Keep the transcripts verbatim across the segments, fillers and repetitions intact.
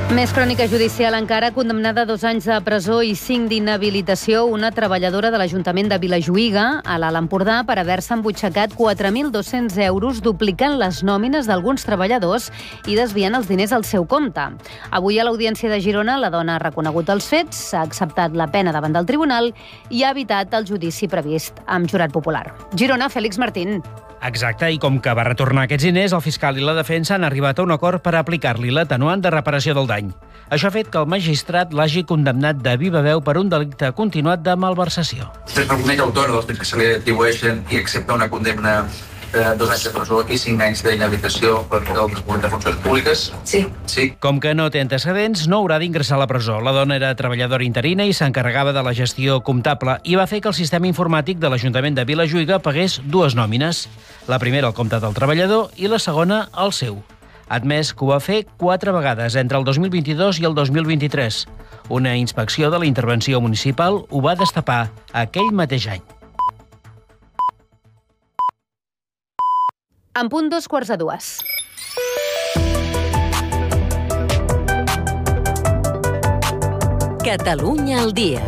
Més crònica judicial encara. Condemnada a dos anys de presó i cinc d'inhabilitació una treballadora de l'Ajuntament de Vilajuïga, a l'Alt Empordà, per haver-se embutxacat quatre mil dos-cents euros duplicant les nòmines d'alguns treballadors i desviant els diners al seu compte. Avui a l'Audiència de Girona la dona ha reconegut els fets, ha acceptat la pena davant del tribunal i ha evitat el judici previst amb jurat popular. Girona, Félix Martín. Exacte, i com que va retornar aquests diners, el fiscal i la defensa han arribat a un acord per aplicar-li l'atenuant de reparació del dany. Això ha fet que el magistrat l'hagi condemnat de viva veu per un delicte continuat de malversació. Es reconeix autor dels fets que se li atribueixen i accepta una condemna de dos anys de presó i cinc anys d'inhabilitació per el desenvolupament de funcions públiques? Sí. Sí. Com que no té antecedents, no haurà d'ingressar a la presó. La dona era treballadora interina i s'encarregava de la gestió comptable i va fer que el sistema informàtic de l'Ajuntament de Vilajuïga pagués dues nòmines. La primera al compte del treballador i la segona al seu. Ha admès que ho va fer quatre vegades entre el dos mil vint-i-dos i el dos mil vint-i-tres. Una inspecció de la intervenció municipal ho va destapar aquell mateix any. En punt dos quarts de dues. Catalunya al dia.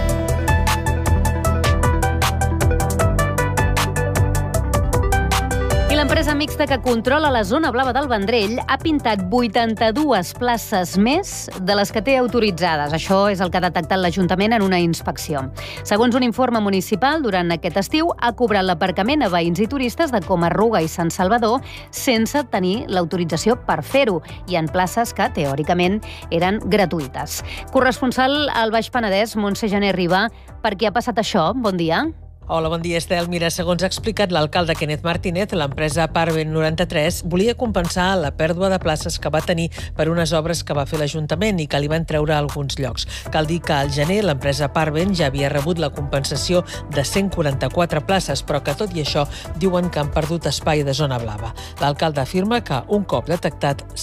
L'empresa mixta que controla la zona blava del Vendrell ha pintat vuitanta-dues places més de les que té autoritzades. Això és el que ha detectat l'Ajuntament en una inspecció. Segons un informe municipal, durant aquest estiu ha cobrat l'aparcament a veïns i turistes de Coma-ruga i Sant Salvador sense tenir l'autorització per fer-ho i en places que, teòricament, eren gratuïtes. Corresponsal al Baix Penedès, Montse Janer Ribà, per què ha passat això? Bon dia. Hola, bon dia, Estel. Mira, segons ha explicat l'alcalde Kenneth Martínez, l'empresa Parben noranta-tres volia compensar la pèrdua de places que va tenir per unes obres que va fer l'Ajuntament i que li van treure a alguns llocs. Cal dir que al gener l'empresa Parben ja havia rebut la compensació de cent quaranta-quatre places, però que tot i això diuen que han perdut espai de zona blava. L'alcalde afirma que un cop detectat